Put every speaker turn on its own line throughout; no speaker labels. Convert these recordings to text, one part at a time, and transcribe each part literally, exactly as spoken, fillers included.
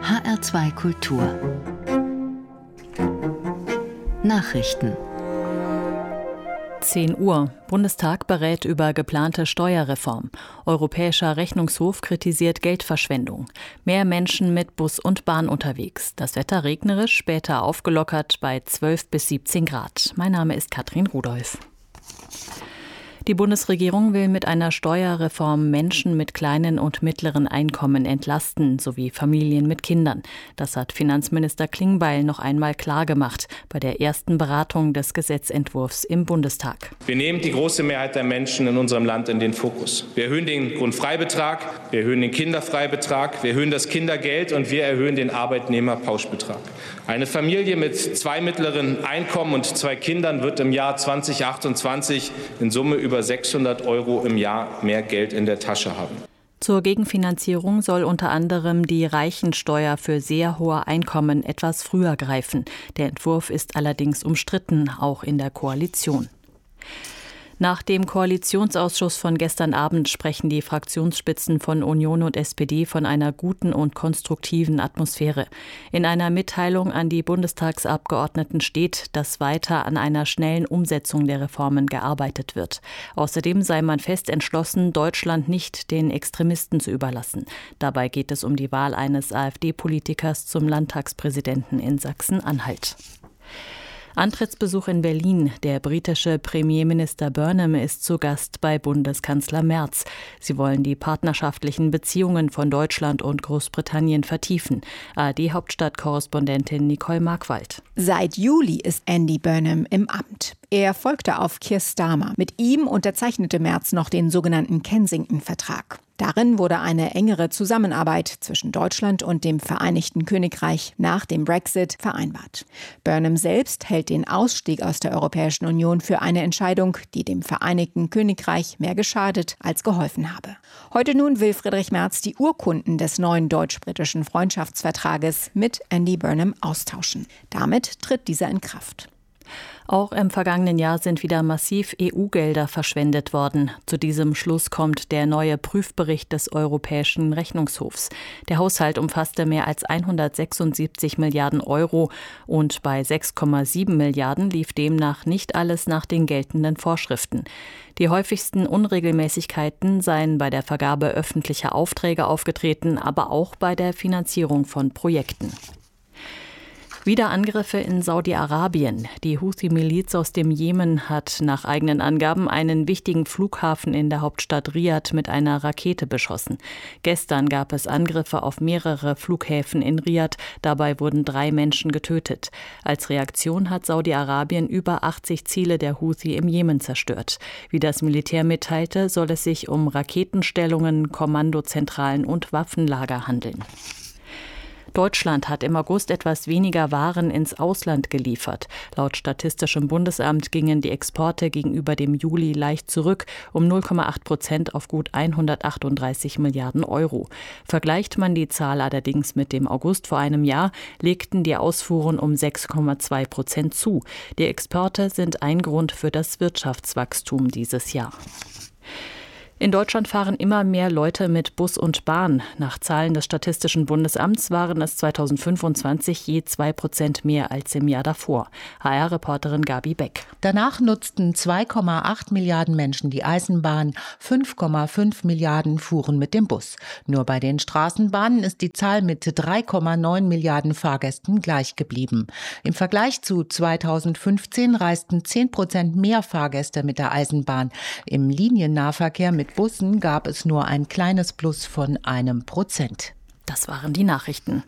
H R zwei Kultur Nachrichten.
zehn Uhr. Bundestag berät über geplante Steuerreform. Europäischer Rechnungshof kritisiert Geldverschwendung. Mehr Menschen mit Bus und Bahn unterwegs. Das Wetter regnerisch, später aufgelockert bei zwölf bis siebzehn Grad. Mein Name ist Katrin Rudolph. Die Bundesregierung will mit einer Steuerreform Menschen mit kleinen und mittleren Einkommen entlasten, sowie Familien mit Kindern. Das hat Finanzminister Klingbeil noch einmal klargemacht bei der ersten Beratung des Gesetzentwurfs im Bundestag.
Wir nehmen die große Mehrheit der Menschen in unserem Land in den Fokus. Wir erhöhen den Grundfreibetrag, wir erhöhen den Kinderfreibetrag, wir erhöhen das Kindergeld und wir erhöhen den Arbeitnehmerpauschbetrag. Eine Familie mit zwei mittleren Einkommen und zwei Kindern wird im Jahr zweitausendachtundzwanzig in Summe über sechshundert Euro im Jahr mehr Geld in der Tasche haben.
Zur Gegenfinanzierung soll unter anderem die Reichensteuer für sehr hohe Einkommen etwas früher greifen. Der Entwurf ist allerdings umstritten, auch in der Koalition. Nach dem Koalitionsausschuss von gestern Abend sprechen die Fraktionsspitzen von Union und S P D von einer guten und konstruktiven Atmosphäre. In einer Mitteilung an die Bundestagsabgeordneten steht, dass weiter an einer schnellen Umsetzung der Reformen gearbeitet wird. Außerdem sei man fest entschlossen, Deutschland nicht den Extremisten zu überlassen. Dabei geht es um die Wahl eines AfD-Politikers zum Landtagspräsidenten in Sachsen-Anhalt. Antrittsbesuch in Berlin. Der britische Premierminister Burnham ist zu Gast bei Bundeskanzler Merz. Sie wollen die partnerschaftlichen Beziehungen von Deutschland und Großbritannien vertiefen. A R D-Hauptstadtkorrespondentin Nicole Markwald.
Seit Juli ist Andy Burnham im Amt. Er folgte auf Keir Starmer. Mit ihm unterzeichnete Merz noch den sogenannten Kensington-Vertrag. Darin wurde eine engere Zusammenarbeit zwischen Deutschland und dem Vereinigten Königreich nach dem Brexit vereinbart. Burnham selbst hält den Ausstieg aus der Europäischen Union für eine Entscheidung, die dem Vereinigten Königreich mehr geschadet als geholfen habe. Heute nun will Friedrich Merz die Urkunden des neuen deutsch-britischen Freundschaftsvertrages mit Andy Burnham austauschen. Damit tritt dieser in Kraft.
Auch im vergangenen Jahr sind wieder massiv E U-Gelder verschwendet worden. Zu diesem Schluss kommt der neue Prüfbericht des Europäischen Rechnungshofs. Der Haushalt umfasste mehr als hundertsechsundsiebzig Milliarden Euro und bei sechs Komma sieben Milliarden lief demnach nicht alles nach den geltenden Vorschriften. Die häufigsten Unregelmäßigkeiten seien bei der Vergabe öffentlicher Aufträge aufgetreten, aber auch bei der Finanzierung von Projekten. Wieder Angriffe in Saudi-Arabien. Die Houthi-Miliz aus dem Jemen hat nach eigenen Angaben einen wichtigen Flughafen in der Hauptstadt Riad mit einer Rakete beschossen. Gestern gab es Angriffe auf mehrere Flughäfen in Riad. Dabei wurden drei Menschen getötet. Als Reaktion hat Saudi-Arabien über achtzig Ziele der Houthi im Jemen zerstört. Wie das Militär mitteilte, soll es sich um Raketenstellungen, Kommandozentralen und Waffenlager handeln. Deutschland hat im August etwas weniger Waren ins Ausland geliefert. Laut Statistischem Bundesamt gingen die Exporte gegenüber dem Juli leicht zurück, um null Komma acht Prozent auf gut hundertachtunddreißig Milliarden Euro. Vergleicht man die Zahl allerdings mit dem August vor einem Jahr, legten die Ausfuhren um sechs Komma zwei Prozent zu. Die Exporte sind ein Grund für das Wirtschaftswachstum dieses Jahr. In Deutschland fahren immer mehr Leute mit Bus und Bahn. Nach Zahlen des Statistischen Bundesamts waren es zweitausendfünfundzwanzig je zwei Prozent mehr als im Jahr davor. H R-Reporterin Gabi Beck.
Danach nutzten zwei Komma acht Milliarden Menschen die Eisenbahn, fünf Komma fünf Milliarden fuhren mit dem Bus. Nur bei den Straßenbahnen ist die Zahl mit drei Komma neun Milliarden Fahrgästen gleich geblieben. Im Vergleich zu zweitausendfünfzehn reisten zehn Prozent mehr Fahrgäste mit der Eisenbahn. Im Liniennahverkehr mit Bussen gab es nur ein kleines Plus von einem Prozent.
Das waren die Nachrichten.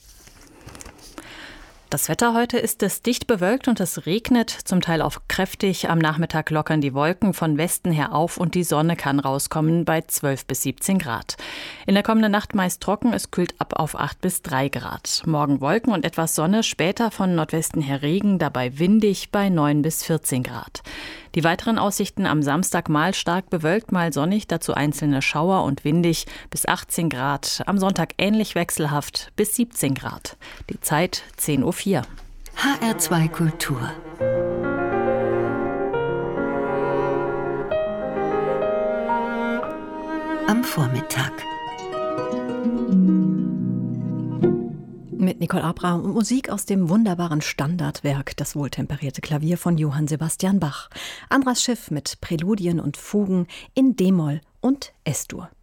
Das Wetter heute ist es dicht bewölkt und es regnet, zum Teil auch kräftig. Am Nachmittag lockern die Wolken von Westen her auf und die Sonne kann rauskommen bei zwölf bis siebzehn Grad. In der kommenden Nacht meist trocken, es kühlt ab auf acht bis drei Grad. Morgen Wolken und etwas Sonne, später von Nordwesten her Regen, dabei windig bei neun bis vierzehn Grad. Die weiteren Aussichten am Samstag mal stark bewölkt, mal sonnig, dazu einzelne Schauer und windig bis achtzehn Grad. Am Sonntag ähnlich wechselhaft bis siebzehn Grad. Die Zeit zehn Uhr vier.
H R zwei Kultur. Am Vormittag.
mit Nicole Abraham und Musik aus dem wunderbaren Standardwerk Das wohltemperierte Klavier von Johann Sebastian Bach. Andras Schiff mit Präludien und Fugen in D-Moll und S-Dur.